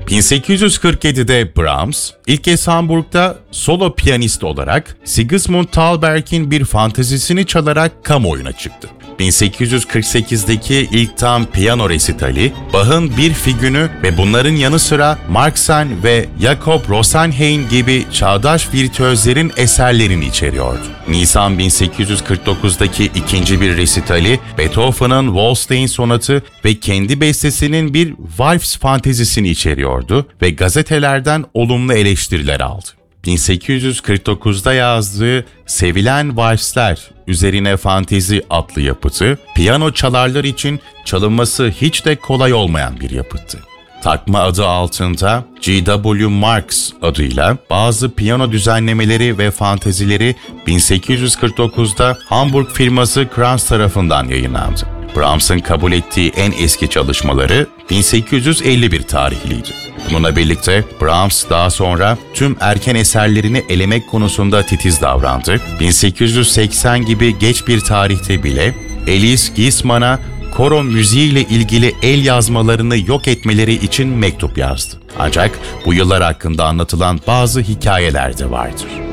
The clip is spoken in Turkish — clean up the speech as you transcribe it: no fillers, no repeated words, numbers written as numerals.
1847'de Brahms, ilk kez Hamburg'da solo piyanist olarak Sigismund Thalberg'in bir fantezisini çalarak kamuoyuna çıktı. 1848'deki ilk tam piyano resitali, Bach'ın bir figürünü ve bunların yanı sıra Marxen ve Jakob Rosenheim gibi çağdaş virtüözlerin eserlerini içeriyordu. Nisan 1849'daki ikinci bir resitali, Beethoven'ın Wallstein sonatı ve kendi bestesinin bir Valse fantezisini içeriyordu ve gazetelerden olumlu eleştiriler aldı. 1849'da yazdığı Sevilen Valsler üzerine Fantezi adlı yapıtı, piyano çalarlar için çalınması hiç de kolay olmayan bir yapıttı. Takma adı altında G.W. Marx adıyla bazı piyano düzenlemeleri ve fantezileri 1849'da Hamburg firması Kranz tarafından yayınlandı. Brahms'ın kabul ettiği en eski çalışmaları 1851 tarihliydi. Bununla birlikte Brahms daha sonra tüm erken eserlerini elemek konusunda titiz davrandı. 1880 gibi geç bir tarihte bile Elis Giesmann'a koro müziğiyle ilgili el yazmalarını yok etmeleri için mektup yazdı. Ancak bu yıllar hakkında anlatılan bazı hikayeler de vardır.